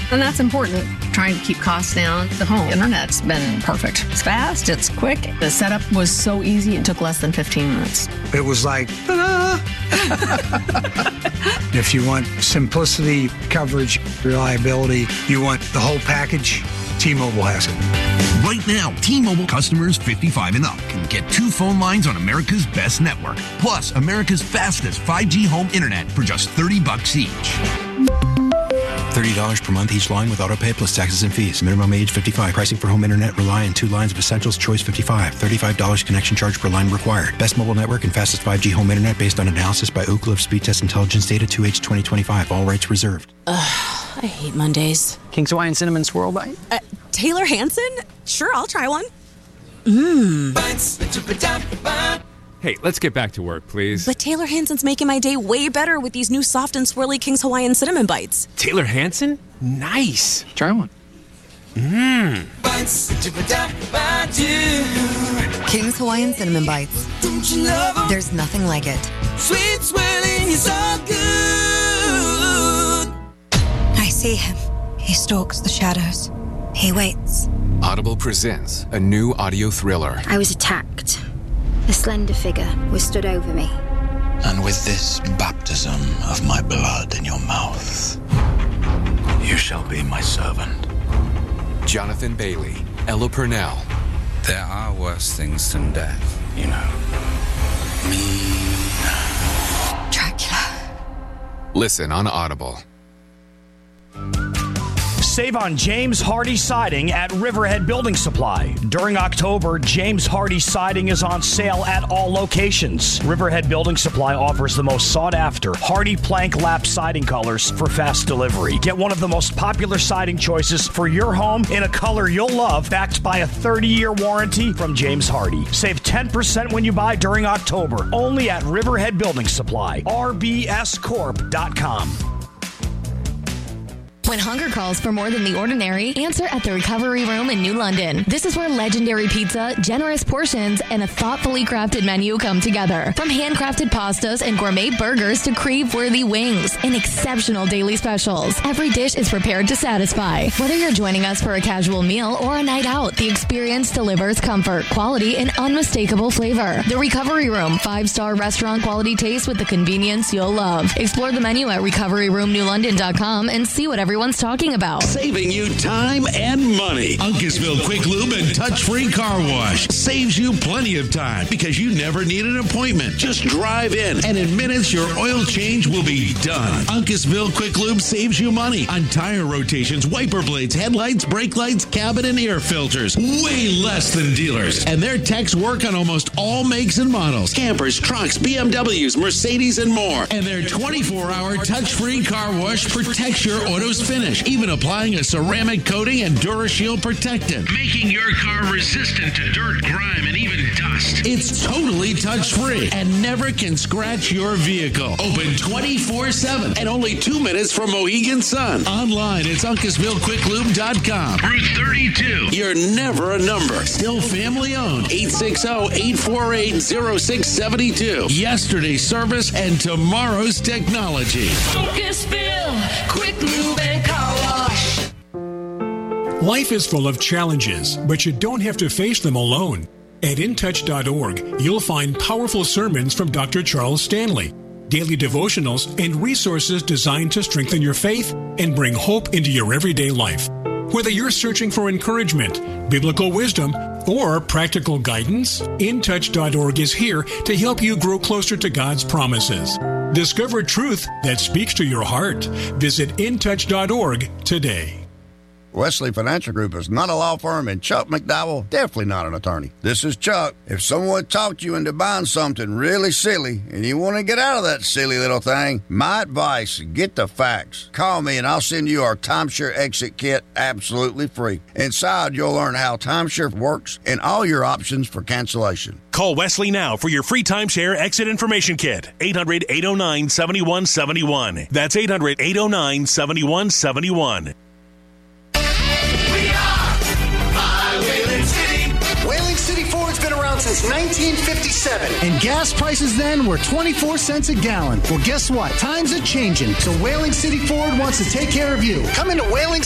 And that's important, trying to keep costs down. The home internet's been perfect. It's fast, it's quick. The setup was so easy, it took less than 15 minutes. It was like, ta-da! If you want simplicity, coverage, reliability, you want the whole package, T-Mobile has it. Right now, T-Mobile customers 55 and up can get 2 phone lines on America's best network, plus America's fastest 5G home internet for just $30 each. $30 per month each line with autopay plus taxes and fees. Minimum age 55. Pricing for home internet rely on 2 lines of Essentials Choice 55. $35 connection charge per line required. Best mobile network and fastest 5G home internet based on analysis by Ookla of Speed Test Intelligence data 2H 2025. All rights reserved. I hate Mondays. King's Hawaiian Cinnamon Swirl Bite? Taylor Hanson? Sure, I'll try one. Hey, let's get back to work, please. But Taylor Hanson's making my day way better with these new soft and swirly King's Hawaiian Cinnamon Bites. Taylor Hanson? Nice. Try one. King's Hawaiian Cinnamon Bites. There's nothing like it. Sweet swirling is all good. I see him. He stalks the shadows. He waits. Audible presents a new audio thriller. I was attacked. A slender figure was stood over me. And with this baptism of my blood in your mouth, you shall be my servant. Jonathan Bailey, Ella Purnell. There are worse things than death, you know. Dracula. Listen on Audible. Save on James Hardy Siding at Riverhead Building Supply. During October, James Hardy Siding is on sale at all locations. Riverhead Building Supply offers the most sought-after Hardy Plank Lap siding colors for fast delivery. Get one of the most popular siding choices for your home in a color you'll love, backed by a 30-year warranty from James Hardy. Save 10% when you buy during October, only at Riverhead Building Supply. rbscorp.com. When hunger calls for more than the ordinary, answer at the Recovery Room in New London. This is where legendary pizza, generous portions, and a thoughtfully crafted menu come together. From handcrafted pastas and gourmet burgers to crave-worthy wings and exceptional daily specials, every dish is prepared to satisfy. Whether you're joining us for a casual meal or a night out, the experience delivers comfort, quality, and unmistakable flavor. The Recovery Room, 5-star restaurant quality taste with the convenience you'll love. Explore the menu at recoveryroomnewlondon.com and see what everyone's talking about. Saving you time and money. Uncasville Quick Lube and Touch-Free Car Wash saves you plenty of time because you never need an appointment. Just drive in, and in minutes, your oil change will be done. Uncasville Quick Lube saves you money on tire rotations, wiper blades, headlights, brake lights, cabin, and air filters. Way less than dealers. And their techs work on almost all makes and models. Campers, trucks, BMWs, Mercedes, and more. And their 24-hour touch-free car wash protects your auto's finish, even applying a ceramic coating and DuraShield protectant, making your car resistant to dirt, grime, and even dust. It's totally touch-free and never can scratch your vehicle. Open 24/7 and only 2 minutes from Mohegan Sun. Online, it's UncasvilleQuickLube.com. Route 32. You're never a number. Still family-owned. 860-848-0672. Yesterday's service and tomorrow's technology. Uncasville Quick Lube and Car Wash. Life is full of challenges, but you don't have to face them alone. At intouch.org, you'll find powerful sermons from Dr. Charles Stanley, daily devotionals, and resources designed to strengthen your faith and bring hope into your everyday life. Whether you're searching for encouragement, biblical wisdom, or practical guidance, intouch.org is here to help you grow closer to God's promises. Discover truth that speaks to your heart. Visit intouch.org today. Wesley Financial Group is not a law firm, and Chuck McDowell definitely not an attorney. This is Chuck. If someone talked you into buying something really silly and you want to get out of that silly little thing, my advice, get the facts. Call me and I'll send you our timeshare exit kit absolutely free. Inside, you'll learn how timeshare works and all your options for cancellation. Call Wesley now for your free timeshare exit information kit. 800-809-7171. That's 800-809-7171. Since 1957. And gas prices then were 24 cents a gallon. Well, guess what? Times are changing, so Whaling City Ford wants to take care of you. Come into Whaling